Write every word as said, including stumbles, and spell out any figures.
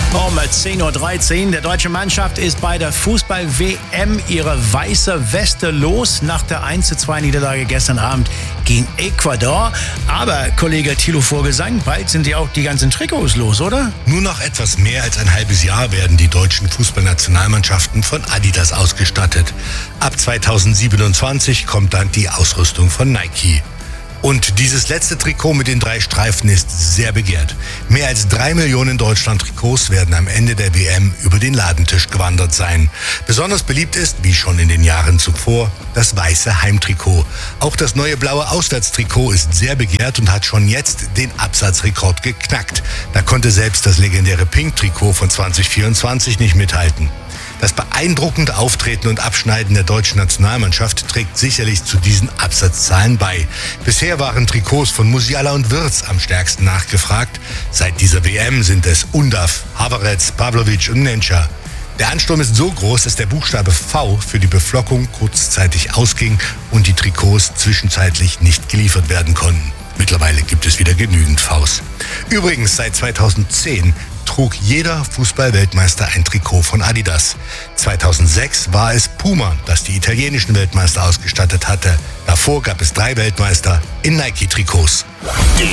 Um zehn Uhr dreizehn. Der deutsche Mannschaft ist bei der Fußball-W M ihre weiße Weste los nach der eins zu zwei Niederlage gestern Abend gegen Ecuador. Aber, Kollege Thilo Vogelsang, bald sind ja auch die ganzen Trikots los, oder? Nur noch etwas mehr als ein halbes Jahr werden die deutschen Fußballnationalmannschaften von Adidas ausgestattet. Ab zweitausendsiebenundzwanzig kommt dann die Ausrüstung von Nike. Und dieses letzte Trikot mit den drei Streifen ist sehr begehrt. Mehr als drei Millionen Deutschland-Trikots werden am Ende der W M über den Ladentisch gewandert sein. Besonders beliebt ist, wie schon in den Jahren zuvor, das weiße Heimtrikot. Auch das neue blaue Auswärtstrikot ist sehr begehrt und hat schon jetzt den Absatzrekord geknackt. Da konnte selbst das legendäre Pink-Trikot von zwanzig vierundzwanzig nicht mithalten. Das beeindruckende Auftreten und Abschneiden der deutschen Nationalmannschaft trägt sicherlich zu diesen Absatzzahlen bei. Bisher waren Trikots von Musiala und Wirtz am stärksten nachgefragt. Seit dieser W M sind es Undav, Havertz, Pavlovic und Nenča. Der Ansturm ist so groß, dass der Buchstabe V für die Beflockung kurzzeitig ausging und die Trikots zwischenzeitlich nicht geliefert werden konnten. Mittlerweile gibt es wieder genügend Vs. Übrigens, seit zweitausendzehn trug jeder Fußball-Weltmeister ein Trikot von Adidas. zweitausendsechs war es Puma, das die italienischen Weltmeister ausgestattet hatte. Davor gab es drei Weltmeister in Nike-Trikots.